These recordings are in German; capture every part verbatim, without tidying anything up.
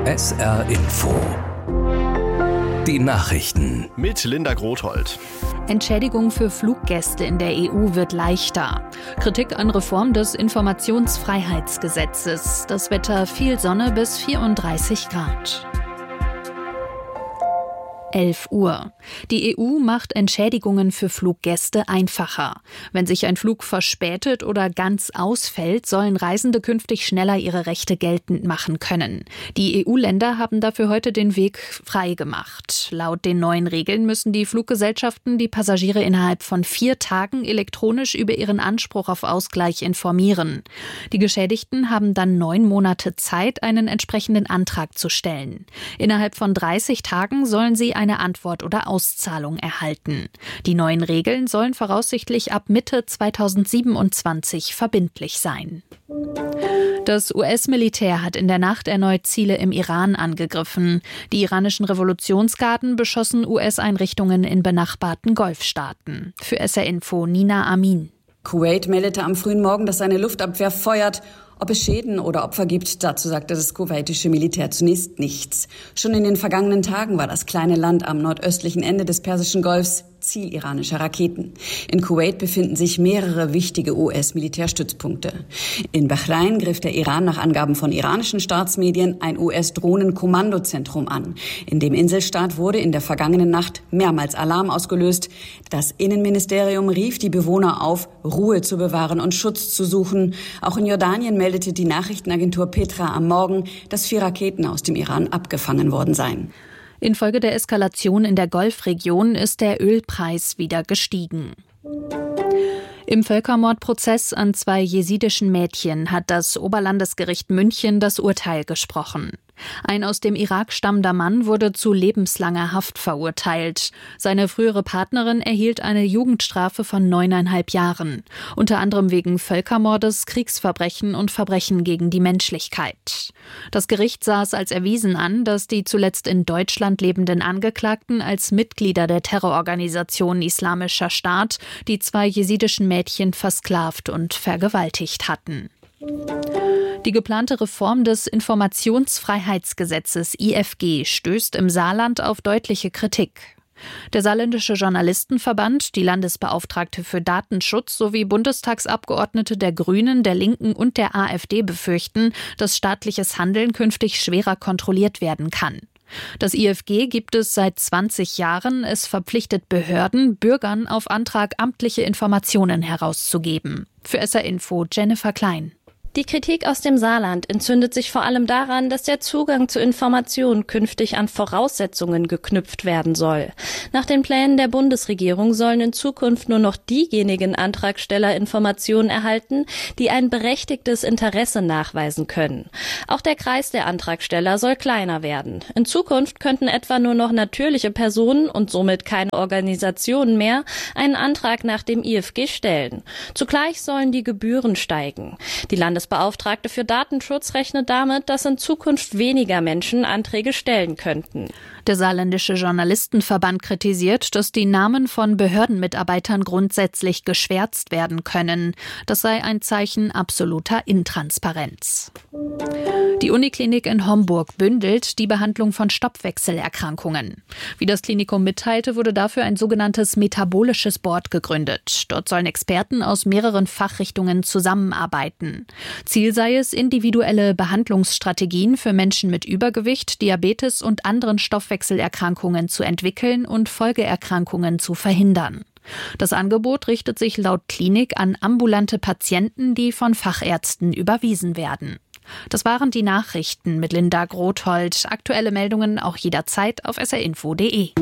S R Info. Die Nachrichten. Mit Linda Grothold. Entschädigung für Fluggäste in der E U wird leichter. Kritik an Reform des Informationsfreiheitsgesetzes. Das Wetter viel Sonne bis vierunddreißig Grad. elf Uhr. Die E U macht Entschädigungen für Fluggäste einfacher. Wenn sich ein Flug verspätet oder ganz ausfällt, sollen Reisende künftig schneller ihre Rechte geltend machen können. Die E U-Länder haben dafür heute den Weg frei gemacht. Laut den neuen Regeln müssen die Fluggesellschaften die Passagiere innerhalb von vier Tagen elektronisch über ihren Anspruch auf Ausgleich informieren. Die Geschädigten haben dann neun Monate Zeit, einen entsprechenden Antrag zu stellen. Innerhalb von dreißig Tagen sollen sie eine Antwort oder Auszahlung erhalten. Die neuen Regeln sollen voraussichtlich ab Mitte zweitausendsiebenundzwanzig verbindlich sein. Das U S-Militär hat in der Nacht erneut Ziele im Iran angegriffen. Die iranischen Revolutionsgarden beschossen U S-Einrichtungen in benachbarten Golfstaaten. Für S R Info Nina Amin. Kuwait meldete am frühen Morgen, dass seine Luftabwehr feuert. Ob es Schäden oder Opfer gibt, dazu sagte das kuwaitische Militär zunächst nichts. Schon in den vergangenen Tagen war das kleine Land am nordöstlichen Ende des Persischen Golfs Ziel iranischer Raketen. In Kuwait befinden sich mehrere wichtige U S-Militärstützpunkte. In Bahrain griff der Iran nach Angaben von iranischen Staatsmedien ein U S-Drohnenkommandozentrum an. In dem Inselstaat wurde in der vergangenen Nacht mehrmals Alarm ausgelöst. Das Innenministerium rief die Bewohner auf, Ruhe zu bewahren und Schutz zu suchen. Auch in Jordanien meldete die Nachrichtenagentur Petra am Morgen, dass vier Raketen aus dem Iran abgefangen worden seien. Infolge der Eskalation in der Golfregion ist der Ölpreis wieder gestiegen. Im Völkermordprozess an zwei jesidischen Mädchen hat das Oberlandesgericht München das Urteil gesprochen. Ein aus dem Irak stammender Mann wurde zu lebenslanger Haft verurteilt. Seine frühere Partnerin erhielt eine Jugendstrafe von neuneinhalb Jahren. Unter anderem wegen Völkermordes, Kriegsverbrechen und Verbrechen gegen die Menschlichkeit. Das Gericht sah es als erwiesen an, dass die zuletzt in Deutschland lebenden Angeklagten als Mitglieder der Terrororganisation Islamischer Staat die zwei jesidischen Mädchen versklavt und vergewaltigt hatten. Die geplante Reform des Informationsfreiheitsgesetzes I F G stößt im Saarland auf deutliche Kritik. Der saarländische Journalistenverband, die Landesbeauftragte für Datenschutz sowie Bundestagsabgeordnete der Grünen, der Linken und der A f D befürchten, dass staatliches Handeln künftig schwerer kontrolliert werden kann. Das I F G gibt es seit zwanzig Jahren. Es verpflichtet Behörden, Bürgern auf Antrag amtliche Informationen herauszugeben. Für S R Info Jennifer Klein. Die Kritik aus dem Saarland entzündet sich vor allem daran, dass der Zugang zu Informationen künftig an Voraussetzungen geknüpft werden soll. Nach den Plänen der Bundesregierung sollen in Zukunft nur noch diejenigen Antragsteller Informationen erhalten, die ein berechtigtes Interesse nachweisen können. Auch der Kreis der Antragsteller soll kleiner werden. In Zukunft könnten etwa nur noch natürliche Personen und somit keine Organisationen mehr einen Antrag nach dem I F G stellen. Zugleich sollen die Gebühren steigen. Die Landes Bundesbeauftragte für Datenschutz rechnet damit, dass in Zukunft weniger Menschen Anträge stellen könnten. Der saarländische Journalistenverband kritisiert, dass die Namen von Behördenmitarbeitern grundsätzlich geschwärzt werden können. Das sei ein Zeichen absoluter Intransparenz. Die Uniklinik in Homburg bündelt die Behandlung von Stoffwechselerkrankungen. Wie das Klinikum mitteilte, wurde dafür ein sogenanntes metabolisches Board gegründet. Dort sollen Experten aus mehreren Fachrichtungen zusammenarbeiten. Ziel sei es, individuelle Behandlungsstrategien für Menschen mit Übergewicht, Diabetes und anderen Stoffwechselerkrankungen zu entwickeln und Folgeerkrankungen zu verhindern. Das Angebot richtet sich laut Klinik an ambulante Patienten, die von Fachärzten überwiesen werden. Das waren die Nachrichten mit Linda Grothold. Aktuelle Meldungen auch jederzeit auf s r info punkt d e.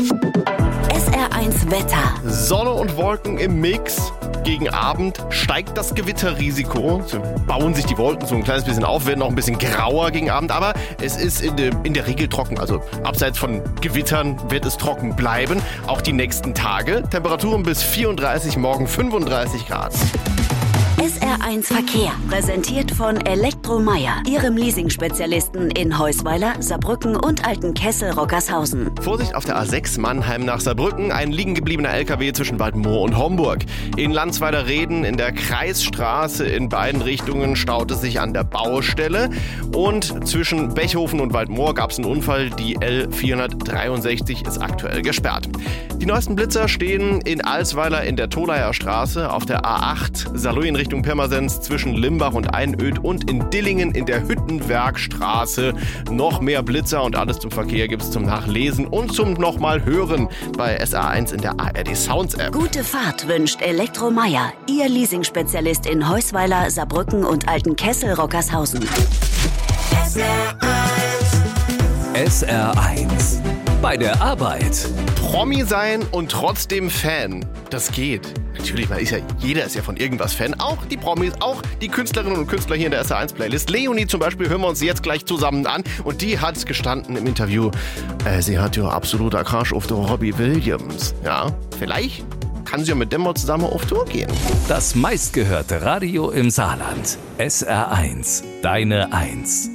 S R eins Wetter. Sonne und Wolken im Mix. Gegen Abend steigt das Gewitterrisiko. So bauen sich die Wolken so ein kleines bisschen auf, werden auch ein bisschen grauer gegen Abend. Aber es ist in der, in der Regel trocken. Also abseits von Gewittern wird es trocken bleiben. Auch die nächsten Tage. Temperaturen bis vierunddreißig, morgen fünfunddreißig Grad. S R eins Verkehr, präsentiert von Elektromeier, Ihrem Leasing-Spezialisten in Heusweiler, Saarbrücken und Altenkessel-Rockershausen. Vorsicht auf der A sechs Mannheim nach Saarbrücken, ein liegen gebliebener L K W zwischen Waldmoor und Homburg. In Landsweiler-Reden in der Kreisstraße in beiden Richtungen staut es sich an der Baustelle. Und zwischen Bechhofen und Waldmoor gab es einen Unfall, die L vierhundertdreiundsechzig ist aktuell gesperrt. Die neuesten Blitzer stehen in Alsweiler in der Tolaer Straße, auf der A acht Saarlouis in Richtung Pirmasens zwischen Limbach und Einöd und in Dillingen in der Hüttenwerkstraße. Noch mehr Blitzer und alles zum Verkehr gibt's zum Nachlesen und zum nochmal hören bei S R eins in der A R D Sounds App. Gute Fahrt wünscht Elektromeier, Ihr Leasing-Spezialist in Heusweiler, Saarbrücken und Altenkessel-Rockershausen. S R eins. Bei der Arbeit. Promi sein und trotzdem Fan. Das geht. Natürlich, man ist ja, jeder ist ja von irgendwas Fan. Auch die Promis, auch die Künstlerinnen und Künstler hier in der S R eins Playlist. Leonie zum Beispiel hören wir uns jetzt gleich zusammen an. Und die hat gestanden im Interview, äh, sie hat ja absoluter Crush auf der Robbie Williams. Ja, vielleicht kann sie ja mit dem mal zusammen auf Tour gehen. Das meistgehörte Radio im Saarland. S R eins. Deine Eins.